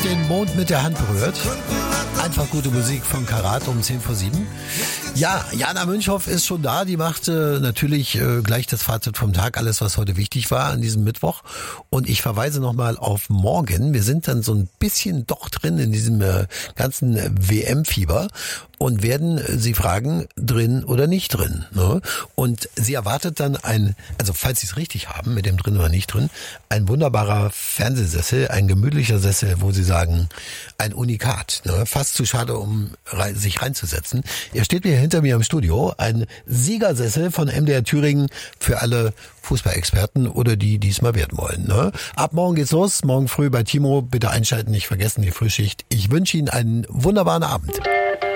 Den Mond mit der Hand berührt. Einfach gute Musik von Karat um 7:10. Ja, Jana Münchhoff ist schon da. Die macht natürlich gleich das Fazit vom Tag, alles, was heute wichtig war an diesem Mittwoch. Und ich verweise nochmal auf morgen. Wir sind dann so ein bisschen doch drin in diesem ganzen WM-Fieber und werden sie fragen, drin oder nicht drin. Ne? Und sie erwartet dann also falls sie es richtig haben, mit dem drin oder nicht drin, ein wunderbarer Fernsehsessel, ein gemütlicher Sessel, wo sie sagen, ein Unikat. Ne? Fast zu schade, um sich reinzusetzen. Er steht mir hinter mir im Studio, ein Siegersessel von MDR Thüringen für alle Fußballexperten oder die es mal werden wollen. Ne? Ab morgen geht's los, morgen früh bei Timo. Bitte einschalten, nicht vergessen die Frühschicht. Ich wünsche Ihnen einen wunderbaren Abend.